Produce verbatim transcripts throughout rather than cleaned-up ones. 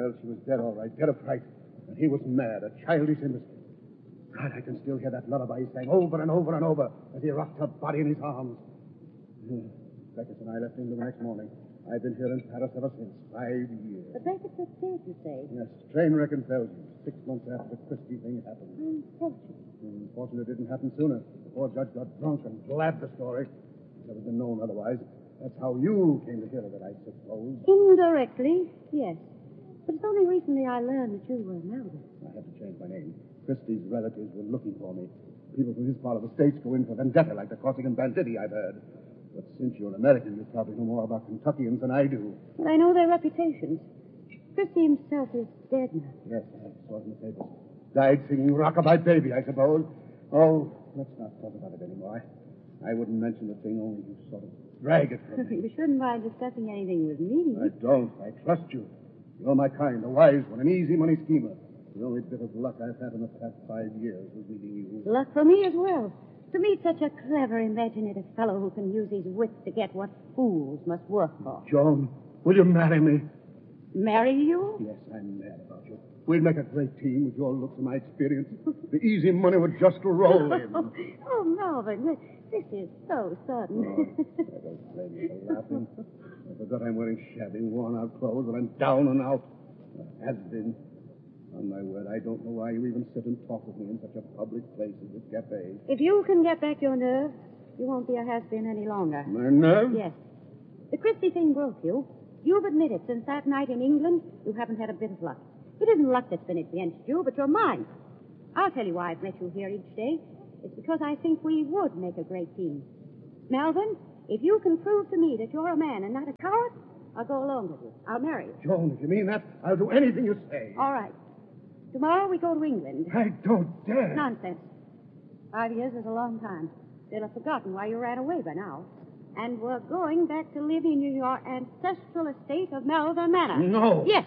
Well, she was dead, all right. Dead of fright. And he was mad, a childish innocent. God, I can still hear that lullaby he sang over and over and over as he rocked her body in his arms. Beckett and I left England the next morning. I've been here in Paris ever since. Five years. But Beckett's was dead, you say? Yes, train wreck in Belgium. Six months after the Christie thing happened. Unfortunate. Unfortunately, it didn't happen sooner. The poor judge got drunk and blabbed the story. It never been known otherwise. That's how you came to hear of it, I suppose. Indirectly, yes. But it's only recently I learned that you were Melvin. I had to change my name. Christie's relatives were looking for me. People from his part of the States go in for vendetta like the Corsican banditti, I've heard. But since you're an American, you probably know more about Kentuckians than I do. But I know their reputations. Christie himself is dead now. Yes, I saw it in the papers. Died singing Rockabye Baby, I suppose. Oh, let's not talk about it anymore. I, I wouldn't mention the thing, only you sort of drag it from me. You shouldn't mind discussing anything with me. I don't. I trust you. You're my kind, a wise one, an easy money schemer. The only bit of luck I've had in the past five years was meeting you. Luck for me as well. To meet such a clever, imaginative fellow who can use his wits to get what fools must work for. Joan, will you marry me? Marry you? Yes, I'm mad about you. We'd make a great team with your looks and my experience. The easy money would just roll in. Oh, Melvin, this is so sudden. Oh, I don't blame you for laughing. I forgot I'm wearing shabby, worn-out clothes, and I'm down and out. I has been. On my word, I don't know why you even sit and talk with me in such a public place as this cafe. If you can get back your nerve, you won't be a has-been any longer. My nerve? Yes. The Christie thing broke you. You've admitted since that night in England, you haven't had a bit of luck. It isn't luck that's been against you, but your mind. I'll tell you why I've met you here each day. It's because I think we would make a great team. Melvin, if you can prove to me that you're a man and not a coward, I'll go along with you. I'll marry you. Joan, if you mean that, I'll do anything you say. All right. Tomorrow we go to England. I don't dare. Nonsense. Five years is a long time. They'll have forgotten why you ran away by now. And we're going back to live in your ancestral estate of Melvin Manor. No. Yes.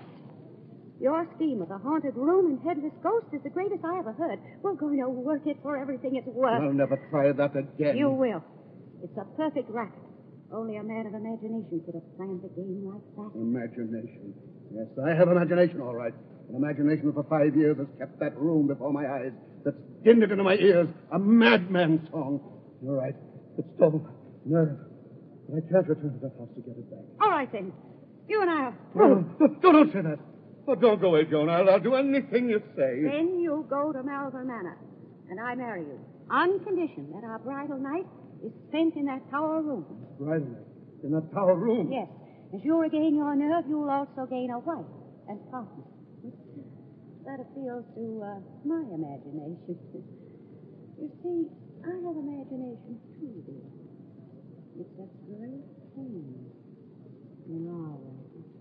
Your scheme of a haunted room and headless ghost is the greatest I ever heard. We're going to work it for everything it's worth. I'll never try that again. You will. It's a perfect racket. Only a man of imagination could have planned a game like that. Imagination. Yes, I have imagination, all right. An imagination that for five years has kept that room before my eyes, that's dinned it into my ears, a madman's song. You're right. It's stolen. Nerve. But I can't return to that house to get it back. All right, then. You and I are... No, no, no, don't say that. Oh, don't go away, Joan. I'll, I'll do anything you say. Then you go to Malvern Manor, and I marry you, on condition that our bridal night is spent in that tower room. Bridal night? In that tower room? Yes. As you regain your nerve, you'll also gain a wife and partner. That appeals to uh, my imagination. You see, I have imagination, too, dear. It's a great thing in our way.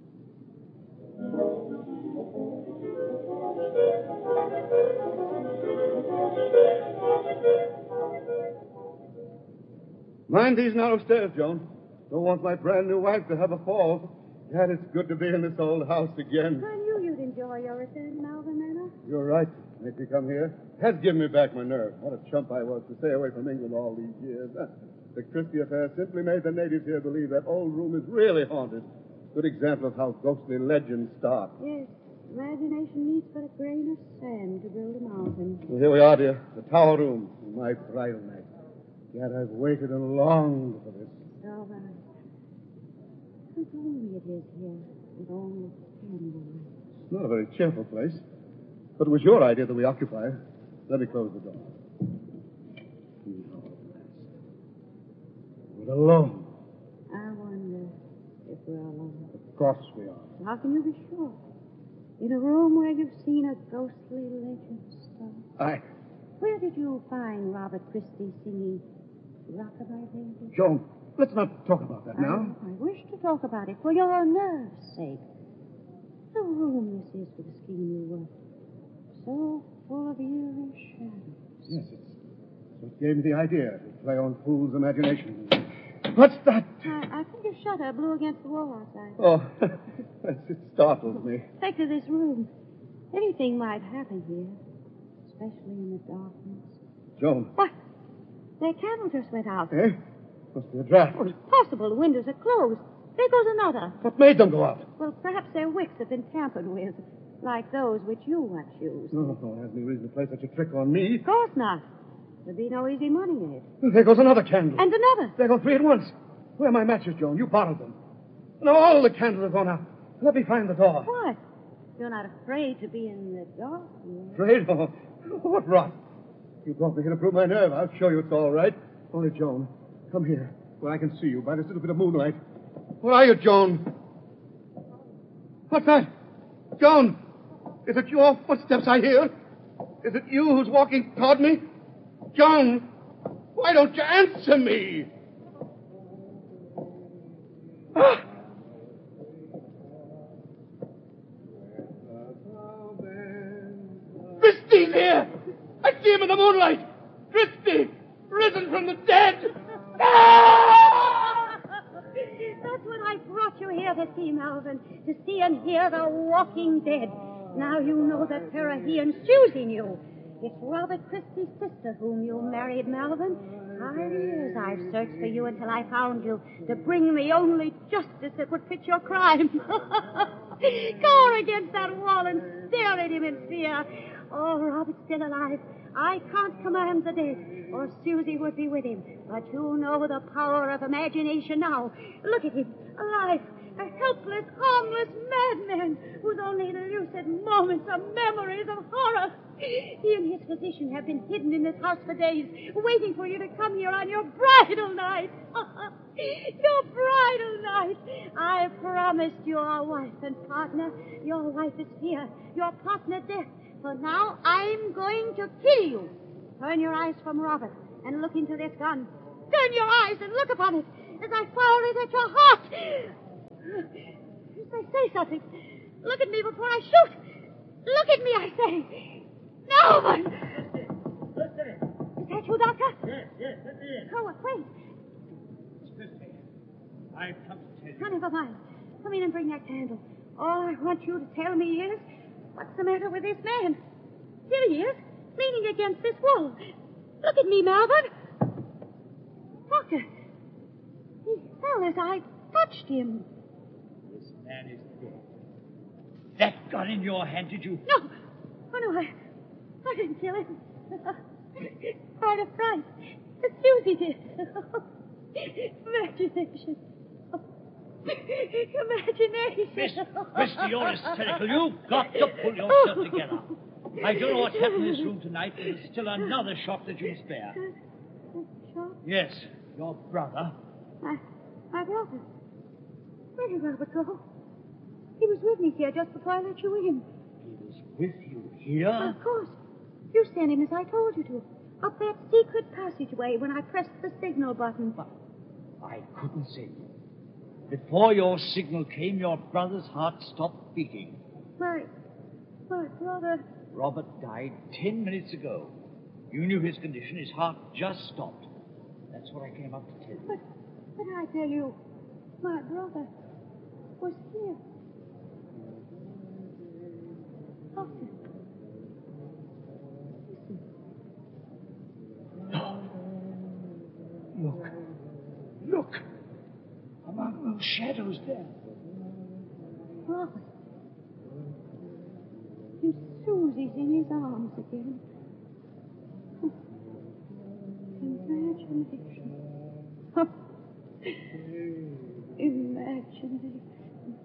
Mind these narrow stairs, Joan. Don't want my brand new wife to have a fall. Dad, it's good to be in this old house again. I knew you'd enjoy your return to Malvern Manor. You're right. Make me come here. Has given me back my nerve. What a chump I was to stay away from England all these years. The Christie affair simply made the natives here believe that old room is really haunted. Good example of how ghostly legends start. Yes. Imagination needs but a grain of sand to build a mountain. Well, here we are, dear. The tower room. My bridal night. Yet I've waited and longed for this. All right. How lonely it is here with all the candles. It's not a very cheerful place. But it was your idea that we occupy it. Let me close the door. We're alone. I wonder if we're alone. Of course we are. How can you be sure? In a room where you've seen a ghostly legend start. I... Where did you find Robert Christie singing Rockabye Baby? Joan, let's not talk about that now. I, I wish to talk about it for your nerve's sake. The room this is for the scheme you worked. So full of eerie shadows. Yes, it's what gave me the idea to play on fool's imagination. What's that? I, I think a shutter blew against the wall outside. Oh, it startled me. Back to this room. Anything might happen here, especially in the darkness. Joan. What? Their candle just went out. Eh? Must be a draft. Oh, it's possible the windows are closed. There goes another. What made them go out? Well, Perhaps their wicks have been tampered with, like those which you once used. No, no, it has no reason to play such a trick on me. Of course not. There'd be no easy money in it. There goes another candle. And another. There go three at once. Where are my matches, Joan? You borrowed them. Now all the candles have gone out. Let me find the door. What? You're not afraid to be in the dark? Afraid? Oh, what rot. You brought me here to prove my nerve. I'll show you it's all right. Only, Joan, come here, where I can see you by this little bit of moonlight. Where are you, Joan? What's that? Joan! Is it your footsteps I hear? Is it you who's walking toward me? Joan! Why don't you answer me? Ah! Christy's here! I see him in the moonlight! Christy! Risen from the dead! Ah! That's what I brought you here to see, Melvin. To see and hear the walking dead. Now you know the terror he and Susie knew. It's Robert Christie's sister whom you married, Melvin. Five years I've searched for you until I found you to bring the only justice that would fit your crime. Go against that wall and stare at him in fear. Oh, Robert's still alive. I can't command the dead, or Susie would be with him. But you know the power of imagination now. Look at him, alive. A helpless, harmless madman whose only lucid moments are memories of horror. He and his physician have been hidden in this house for days, waiting for you to come here on your bridal night. Your bridal night. I promised you a wife and partner. Your wife is here, your partner death. So now I'm going to kill you. Turn your eyes from Robert and look into this gun. Turn your eyes and look upon it as I fire it at your heart. I say something. Look at me before I shoot. Look at me, I say. No one. Is that you, Doctor? Yes, yes, that's it. Oh, wait. Miss Christie, I've come to tell you. No, never mind. Come in and bring that candle. All I want you to tell me is, what's the matter with this man? Here he is, leaning against this wall. Look at me, Melvin. Doctor, he fell as I touched him. This man is dead. That gun in your hand, did you? No. Oh, no, I, I didn't kill him. Out of fright. Susie did. Imagination. Imagination. Miss Christie, you're hysterical. You've got to pull yourself together. I don't know what's happened in this room tonight, but there's still another shock that you spare. Shock? Yes, your brother. My, my brother. Where did Robert go? He was with me here just before I let you in. He was with you here? Well, of course. You sent him as I told you to. Up that secret passageway when I pressed the signal button. But I couldn't see. Before your signal came, your brother's heart stopped beating. My... my brother... Robert died ten minutes ago. You knew his condition. His heart just stopped. That's what I came up to tell you. But, but I tell you, my brother was here. Doctor. Look. Look. Among those shadows there. Robert. And Susie's in his arms again. Imagination. Imagination.